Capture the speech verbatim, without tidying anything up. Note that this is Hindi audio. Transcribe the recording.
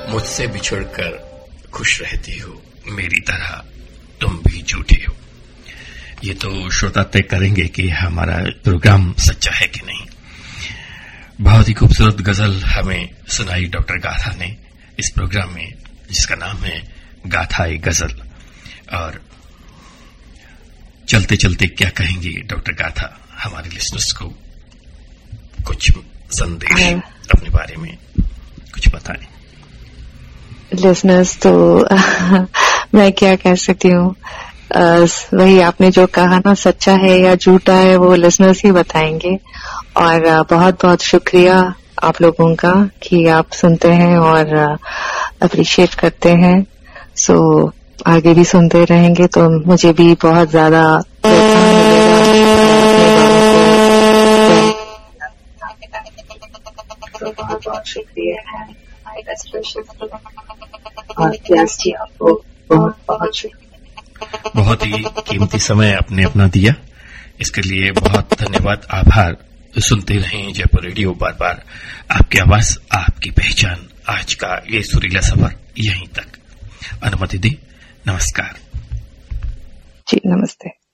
मुझसे बिछुड़कर खुश रहती हो, मेरी तरह तुम भी झूठे हो। ये तो श्रोता तय करेंगे कि हमारा प्रोग्राम सच्चा है कि नहीं। बहुत ही खूबसूरत गजल हमें सुनाई डॉक्टर गाथा ने इस प्रोग्राम में, जिसका नाम है गाथा-ए गजल। और चलते चलते क्या कहेंगी डॉक्टर गाथा हमारे लिसनर्स को? कुछ संदेश अपने बारे में कुछ बताएं। लिसनर्स तो मैं क्या कह सकती हूँ, वही आपने जो कहा ना, सच्चा है या झूठा है वो लिसनर्स ही बताएंगे। और बहुत बहुत शुक्रिया आप लोगों का कि आप सुनते हैं और अप्रिशिएट करते हैं। सो आगे भी सुनते रहेंगे तो मुझे भी बहुत ज्यादा बहुत बहुत शुक्रिया और प्यास जी आपको बहुत बहुत शुक्रिया। बहुत ही कीमती समय आपने अपना दिया, इसके लिए बहुत धन्यवाद, आभार। सुनते रहें जयपुर रेडियो, बार बार आपकी आवाज, आपकी पहचान। आज का ये सुरीला सफर यहीं तक। अनुमति दी, नमस्कार जी। नमस्ते।